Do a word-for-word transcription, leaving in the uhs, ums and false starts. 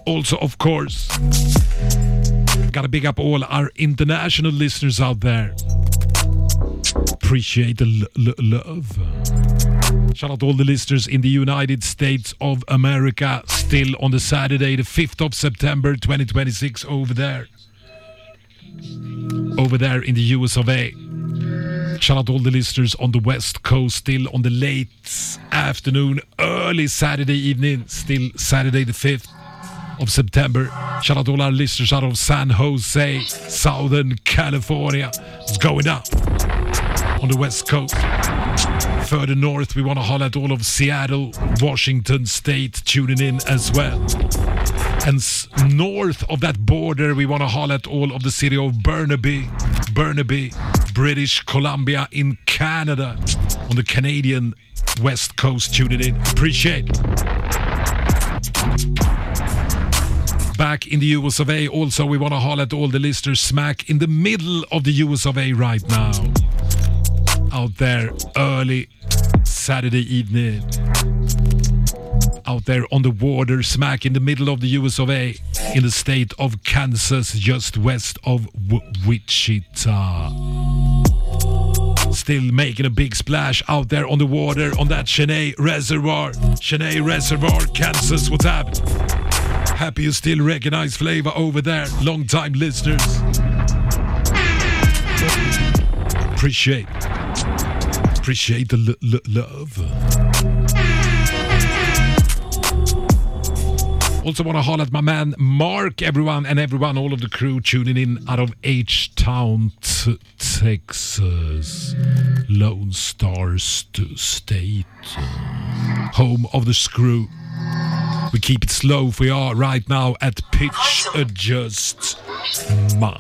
Also, of course, gotta big up all our international listeners out there. Appreciate the l- l- love. Shout out to all the listeners in the United States of America, still on the Saturday, the fifth of September, twenty twenty-six, over there. Over there in the U S of A. Shout out to all the listeners on the West Coast, still on the late afternoon, early Saturday evening, still Saturday the fifth of September. Shout out to all our listeners out of San Jose, Southern California. It's going up on the West Coast. Further north, we want to holler at all of Seattle, Washington State tuning in as well. And s- north of that border, we want to holler at all of the city of Burnaby, Burnaby, British Columbia in Canada, on the Canadian West Coast tuning in. Appreciate it. Back in the U S of A, also we want to holler at all the listeners smack in the middle of the U S of A right now. Out there early Saturday evening. Out there on the water, smack in the middle of the U S of A, in the state of Kansas, just west of w- Wichita. Still making a big splash out there on the water, on that Cheyenne Reservoir. Cheyenne Reservoir, Kansas, what's happening? Happy you still recognize flavor over there, long time listeners. Appreciate, appreciate the l- l- love. Also want to holler at my man Mark, everyone and everyone, all of the crew tuning in out of H-Town, t- Texas. Lone Star st- State. Home of the screw. We keep it slow, we are right now at pitch adjust. Ma.